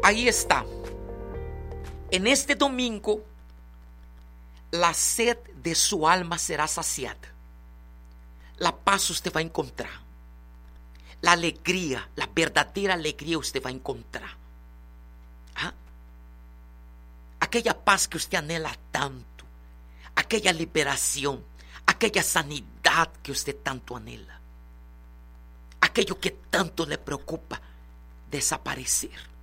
Ahí está. En este domingo, la sed de su alma será saciada. La paz usted va a encontrar. La alegría, la verdadera alegría usted va a encontrar. ¿Ah? Aquella paz que usted anhela tanto. Aquella liberación. Aquella sanidad que usted tanto anhela. Aquello que tanto le preocupa desaparecer.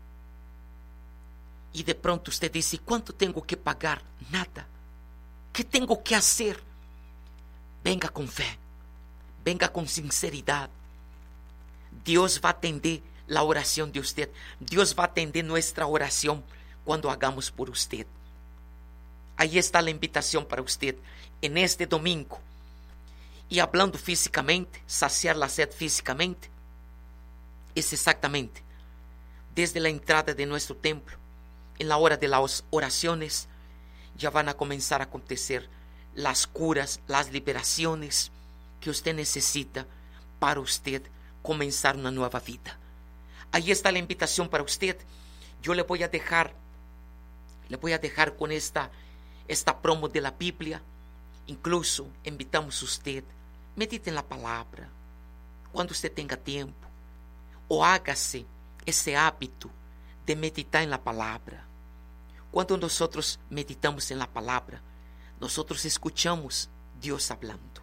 Y de pronto usted dice, ¿cuánto tengo que pagar? Nada. ¿Qué tengo que hacer? Venga con fe. Venga con sinceridad. Dios va a atender la oración de usted. Dios va a atender nuestra oración cuando hagamos por usted. Ahí está la invitación para usted en este domingo. Y hablando físicamente, saciar la sed físicamente, es exactamente desde la entrada de nuestro templo. En la hora de las oraciones ya van a comenzar a acontecer las curas, las liberaciones que usted necesita para usted comenzar una nueva vida. Ahí está la invitación para usted. Yo le voy a dejar con esta promo de la Biblia. Incluso invitamos a usted, medite en la palabra cuando usted tenga tiempo, o hágase ese hábito de meditar en la palabra. Cuando nosotros meditamos en la palabra, nosotros escuchamos Dios hablando.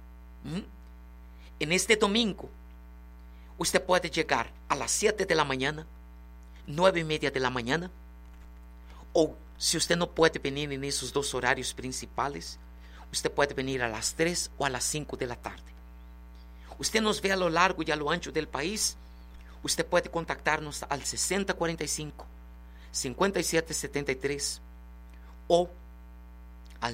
En este domingo, usted puede llegar a las 7 de la mañana, 9:30 de la mañana, o si usted no puede venir en esos dos horarios principales, usted puede venir a las 3 o a las 5 de la tarde. Usted nos ve a lo largo y a lo ancho del país, usted puede contactarnos al 6045-5773 o al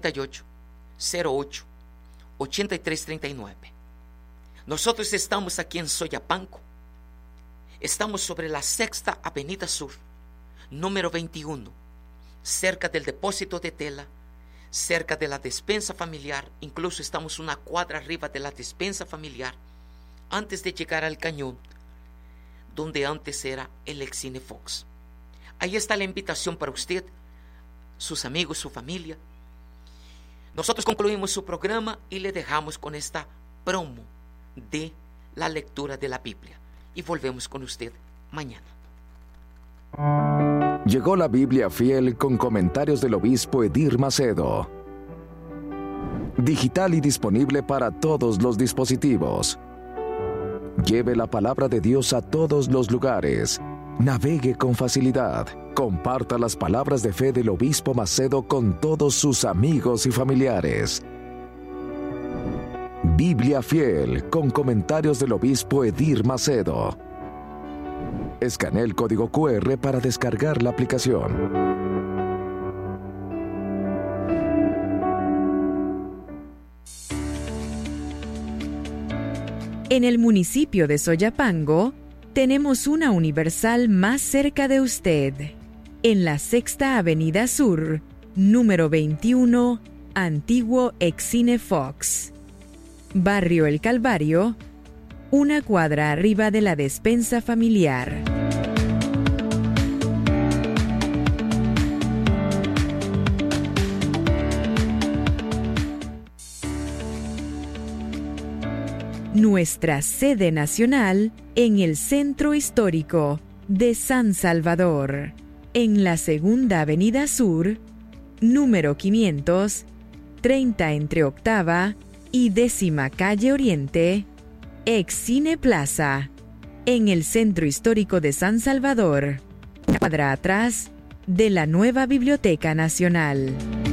7808-8339. Nosotros estamos aquí en Soyapango. Estamos sobre la 6ª Avenida Sur, número 21, cerca del depósito de tela, cerca de la despensa familiar. Incluso estamos una cuadra arriba de la despensa familiar, antes de llegar al cañón, donde antes era el ex-Cine Fox. Ahí está la invitación para usted, sus amigos, su familia. Nosotros concluimos su programa y le dejamos con esta promo de la lectura de la Biblia. Y volvemos con usted mañana. Llegó la Biblia Fiel con comentarios del obispo Edir Macedo. Digital y disponible para todos los dispositivos. Lleve la palabra de Dios a todos los lugares. Navegue con facilidad. Comparta las palabras de fe del obispo Macedo con todos sus amigos y familiares. Biblia Fiel con comentarios del obispo Edir Macedo. Escanee el código QR para descargar la aplicación. En el municipio de Soyapango, tenemos una Universal más cerca de usted. En la 6ª Avenida Sur, número 21, antiguo ex-Cine Fox. Barrio El Calvario, una cuadra arriba de la despensa familiar. Nuestra sede nacional en el Centro Histórico de San Salvador, en la 2ª Avenida Sur, número 500, 30 entre 8ª y 10ª Calle Oriente, ex-Cine Plaza, en el Centro Histórico de San Salvador, una cuadra atrás de la nueva Biblioteca Nacional.